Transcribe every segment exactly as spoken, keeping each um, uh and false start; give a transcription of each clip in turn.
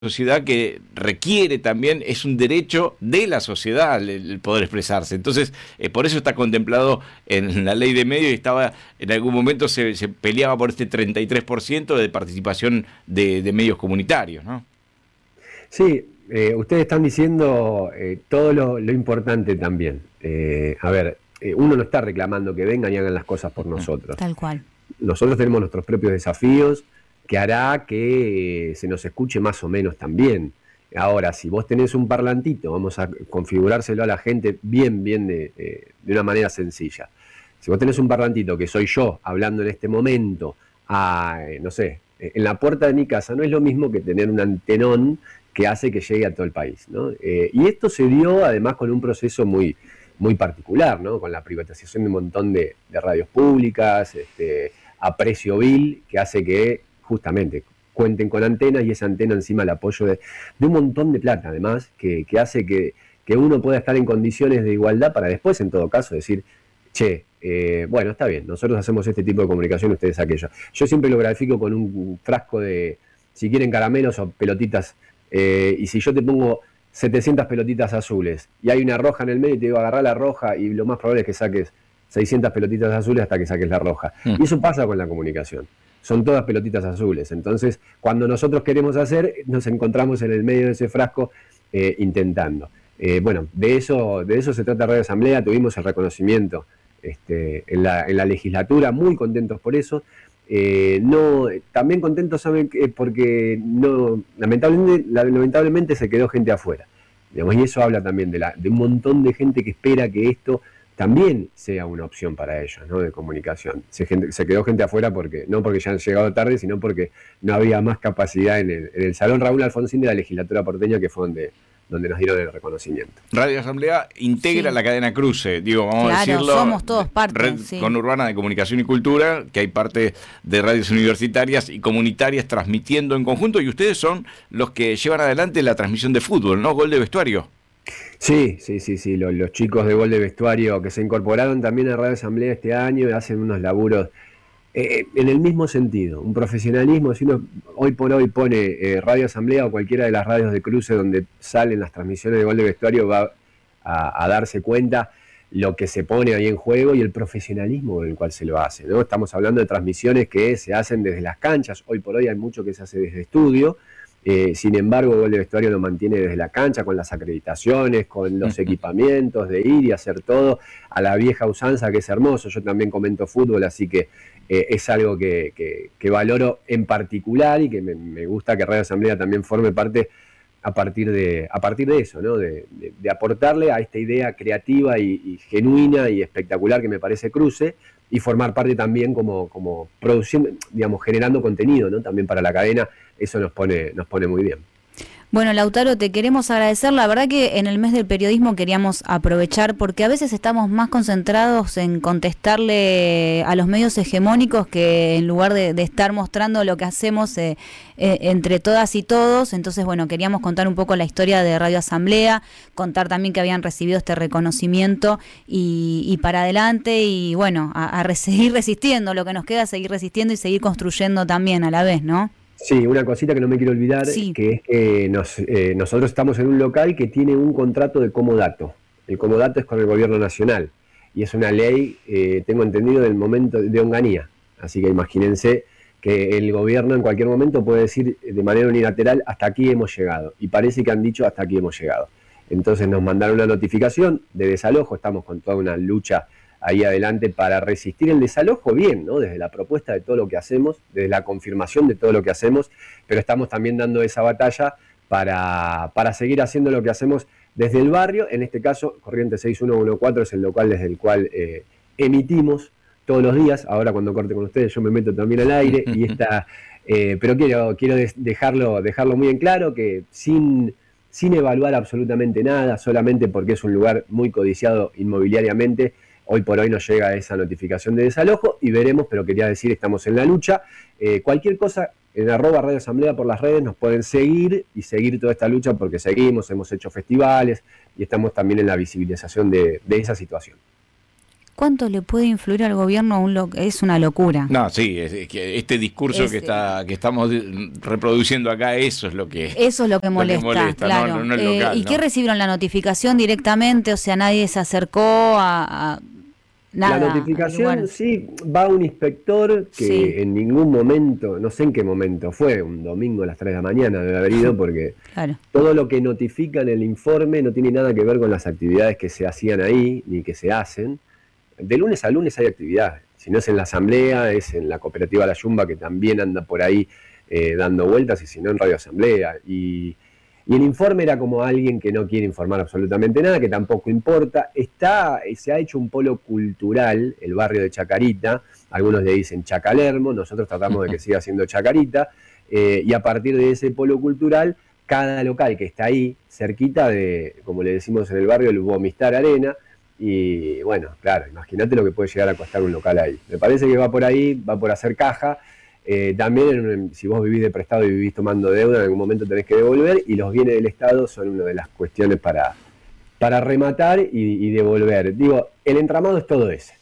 sociedad que requiere también, es un derecho de la sociedad el, el poder expresarse. Entonces, eh, por eso está contemplado en la ley de medios y estaba, en algún momento se, se peleaba por este treinta y tres por ciento de participación de, de medios comunitarios, ¿no? Sí, eh, ustedes están diciendo eh, todo lo, lo importante también. Eh, a ver, eh, uno no está reclamando que vengan y hagan las cosas por nosotros. Tal cual. Nosotros tenemos nuestros propios desafíos que hará que eh, se nos escuche más o menos también. Ahora, si vos tenés un parlantito, vamos a configurárselo a la gente bien, bien de, eh, de una manera sencilla. Si vos tenés un parlantito que soy yo hablando en este momento, a, eh, no sé, eh, en la puerta de mi casa, no es lo mismo que tener un antenón que hace que llegue a todo el país, ¿no? Eh, y esto se dio además con un proceso muy, muy particular, ¿no? Con la privatización de un montón de, de radios públicas, este, a precio vil, que hace que justamente cuenten con antenas y esa antena encima el apoyo de, de un montón de plata además, que, que hace que, que uno pueda estar en condiciones de igualdad para después en todo caso decir, che, eh, bueno, está bien, nosotros hacemos este tipo de comunicación, ustedes aquello. Yo siempre lo grafico con un frasco de, si quieren caramelos o pelotitas, eh, y si yo te pongo setecientas pelotitas azules y hay una roja en el medio y te digo agarrar la roja y lo más probable es que saques seiscientas pelotitas azules hasta que saques la roja. Mm. Y eso pasa con la comunicación. Son todas pelotitas azules. Entonces, cuando nosotros queremos hacer, nos encontramos en el medio de ese frasco eh, intentando. Eh, bueno, de eso, de eso se trata Radio Asamblea. Tuvimos el reconocimiento este, en, la, en la legislatura, muy contentos por eso. Eh, no, también contentos, ¿saben? Porque no, lamentablemente, lamentablemente se quedó gente afuera. Digamos, y eso habla también de, la, de un montón de gente que espera que esto también sea una opción para ellos, ¿no? De comunicación. Se, gente, se quedó gente afuera porque no porque ya han llegado tarde, sino porque no había más capacidad en el, en el Salón Raúl Alfonsín de la legislatura porteña, que fue donde, donde nos dieron el reconocimiento. Radio Asamblea integra sí. la cadena Cruce, digo, vamos claro, a decirlo. Somos todos parte. Red sí. Conurbana de Comunicación y Cultura, que hay parte de radios universitarias y comunitarias transmitiendo en conjunto, y ustedes son los que llevan adelante la transmisión de fútbol, ¿no? Gol de Vestuario. Sí, sí, sí, sí, los, los chicos de Gol de Vestuario que se incorporaron también a Radio Asamblea este año y hacen unos laburos eh, en el mismo sentido, un profesionalismo. Si uno hoy por hoy pone eh, Radio Asamblea o cualquiera de las radios de cruce donde salen las transmisiones de Gol de Vestuario, va a, a darse cuenta lo que se pone ahí en juego y el profesionalismo con el cual se lo hace, ¿no? Estamos hablando de transmisiones que se hacen desde las canchas. Hoy por hoy hay mucho que se hace desde estudio. Eh, sin embargo, Gol de Vestuario lo mantiene desde la cancha, con las acreditaciones, con los equipamientos, de ir y hacer todo a la vieja usanza, que es hermoso. Yo también comento fútbol, así que eh, es algo que, que, que valoro en particular y que me, me gusta que Radio Asamblea también forme parte a partir de, a partir de eso, ¿no? De, de, de aportarle a esta idea creativa y, y genuina y espectacular que me parece Cruce, y formar parte también como, como produciendo, digamos, generando contenido, ¿no? También para la cadena. Eso nos pone, nos pone muy bien. Bueno, Lautaro, te queremos agradecer. La verdad que en el mes del periodismo queríamos aprovechar, porque a veces estamos más concentrados en contestarle a los medios hegemónicos que en lugar de, de estar mostrando lo que hacemos eh, eh, entre todas y todos. Entonces, bueno, queríamos contar un poco la historia de Radio Asamblea, contar también que habían recibido este reconocimiento y, y para adelante y, bueno, a, a seguir resistiendo. Lo que nos queda es seguir resistiendo y seguir construyendo también a la vez, ¿no? Sí, una cosita que no me quiero olvidar, sí. que es que nos, eh, nosotros estamos en un local que tiene un contrato de comodato. El comodato es con el gobierno nacional y es una ley, eh, tengo entendido, del momento de Onganía. Así que imagínense que el gobierno en cualquier momento puede decir de manera unilateral, hasta aquí hemos llegado. Y parece que han dicho, hasta aquí hemos llegado. Entonces nos mandaron una notificación de desalojo, estamos con toda una lucha ahí adelante para resistir el desalojo bien, ¿no? Desde la propuesta de todo lo que hacemos, desde la confirmación de todo lo que hacemos, pero estamos también dando esa batalla para, para seguir haciendo lo que hacemos desde el barrio. En este caso, Corrientes seis uno uno cuatro es el local desde el cual eh, emitimos todos los días. Ahora cuando corte con ustedes yo me meto también al aire, y está, eh, pero quiero, quiero dejarlo, dejarlo muy en claro, que sin, sin evaluar absolutamente nada, solamente porque es un lugar muy codiciado inmobiliariamente, hoy por hoy nos llega esa notificación de desalojo y veremos, pero quería decir, estamos en la lucha. Eh, cualquier cosa, en arroba Radio Asamblea por las redes nos pueden seguir y seguir toda esta lucha, porque seguimos, hemos hecho festivales y estamos también en la visibilización de, de esa situación. cuánto le puede influir al gobierno un lo es una locura. No, sí, es, es que este discurso es, que está que estamos reproduciendo acá, eso es lo que eso es lo que molesta, lo que molesta, claro. No, no es eh, local, ¿Y ¿no? qué recibieron la notificación directamente? O sea, nadie se acercó a, a nada. La notificación sí va a un inspector que sí. en ningún momento, no sé en qué momento fue, un domingo a las tres de la mañana debe haber ido, porque claro. todo lo que notifica en el informe no tiene nada que ver con las actividades que se hacían ahí, ni que se hacen. De lunes a lunes hay actividades. Si no es en la asamblea, es en la cooperativa La Yumba, que también anda por ahí eh, dando vueltas, y si no en Radio Asamblea. Y, y el informe era como alguien que no quiere informar absolutamente nada, que tampoco importa. Está, se ha hecho un polo cultural, el barrio de Chacarita, algunos le dicen Chacalermo, nosotros tratamos de que siga siendo Chacarita, eh, y a partir de ese polo cultural, cada local que está ahí, cerquita de, como le decimos en el barrio, el Bomistar Arena. Y bueno, claro, imagínate lo que puede llegar a costar un local ahí. Me parece que va por ahí, va por hacer caja. Eh, también, si vos vivís de prestado y vivís tomando deuda, en algún momento tenés que devolver, y los bienes del Estado son una de las cuestiones para, para rematar y, y devolver. Digo, el entramado es todo ese.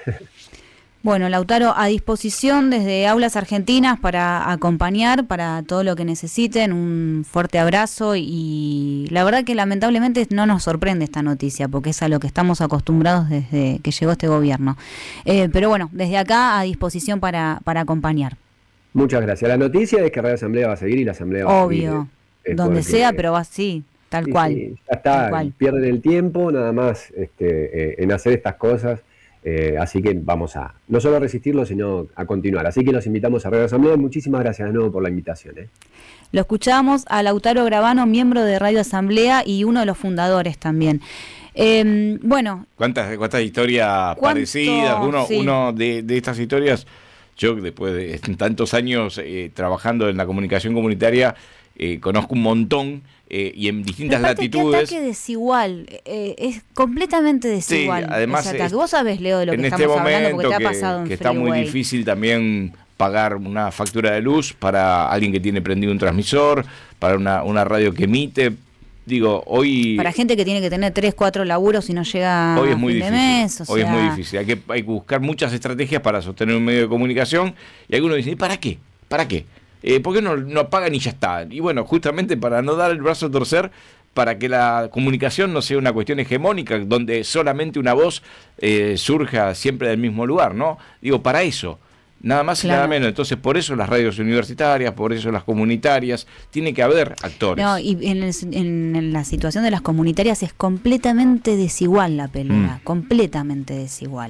Bueno, Lautaro, a disposición desde Aulas Argentinas para acompañar, para todo lo que necesiten, un fuerte abrazo, y la verdad que lamentablemente no nos sorprende esta noticia, porque es a lo que estamos acostumbrados desde que llegó este gobierno. Eh, pero bueno, desde acá a disposición para, para acompañar. Muchas gracias. La noticia es que Radio Asamblea va a seguir y la Asamblea va Obvio, a seguir. Obvio, donde porque, sea, pero va así, tal sí, cual. Sí, ya está, tal cual. Pierden el tiempo nada más este, eh, en hacer estas cosas. Eh, así que vamos a no solo a resistirlo, sino a continuar. Así que los invitamos a Radio Asamblea. Muchísimas gracias de nuevo por la invitación. ¿eh? Lo escuchamos a Lautaro Gravano, miembro de Radio Asamblea y uno de los fundadores también. Eh, bueno. ¿Cuántas, cuántas historias parecidas? Uno, sí. uno de, de estas historias, yo después de tantos años eh, trabajando en la comunicación comunitaria, eh, conozco un montón. Eh, y en distintas Pero aparte, latitudes. Qué ataque desigual, eh, es completamente desigual. Sí, además, ese ataque. Vos sabés, Leo, de lo que estamos este hablando, porque te que, ha pasado en que está Freeway. muy difícil también pagar una factura de luz para alguien que tiene prendido un transmisor, para una, una radio que emite. Digo, hoy... Para gente que tiene que tener tres, cuatro laburos y no llega hoy es muy a fin difícil. de mes. O hoy sea... es muy difícil. Hay que, hay que buscar muchas estrategias para sostener un medio de comunicación, y algunos dicen, ¿y para qué? ¿Para qué? Eh, ¿Por qué no, no pagan y ya está? Y bueno, justamente para no dar el brazo a torcer, para que la comunicación no sea una cuestión hegemónica, donde solamente una voz eh, surja siempre del mismo lugar, ¿no? Digo, para eso, nada más claro. y nada menos. Entonces, por eso las radios universitarias, por eso las comunitarias, tiene que haber actores. No, y en, el, en, en la situación de las comunitarias es completamente desigual la pelea, mm. completamente desigual.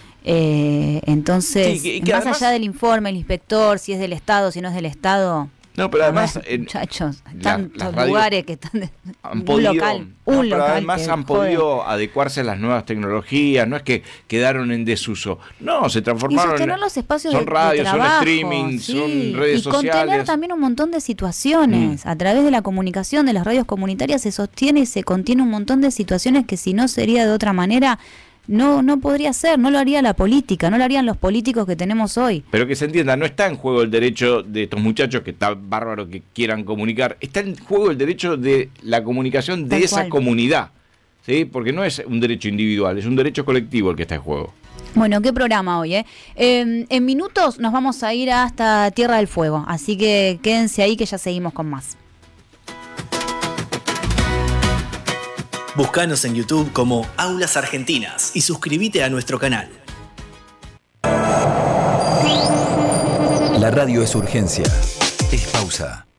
Eh, entonces, sí, que, que más además, allá del informe, el inspector, si es del Estado, si no es del Estado... No, pero además, ver, muchachos, la, tantos lugares que están de, han un podido, local, un no, local pero además han joder. podido adecuarse a las nuevas tecnologías, no es que quedaron en desuso, no, se transformaron. Y sostener los espacios son de, radios, de trabajo, son streaming, sí, son redes y sociales. Y contener también un montón de situaciones. Mm. A través de la comunicación de las radios comunitarias se sostiene y se contiene un montón de situaciones que si no sería de otra manera... No, no podría ser, no lo haría la política, no lo harían los políticos que tenemos hoy. Pero que se entienda, no está en juego el derecho de estos muchachos, que está bárbaro que quieran comunicar, está en juego el derecho de la comunicación de Tal esa cual. comunidad, ¿sí? Porque no es un derecho individual, es un derecho colectivo el que está en juego. Bueno, qué programa hoy, ¿eh? Eh, en minutos nos vamos a ir hasta Tierra del Fuego, así que quédense ahí que ya seguimos con más. Búscanos en YouTube como Aulas Argentinas y suscríbete a nuestro canal. La radio es urgencia. Es pausa.